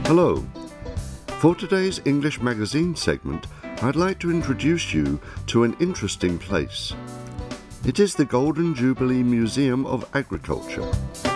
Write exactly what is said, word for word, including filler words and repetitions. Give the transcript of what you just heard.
Hello. For today's English Magazine segment, I'd like to introduce you to an interesting place. It is the Golden Jubilee Museum of Agriculture.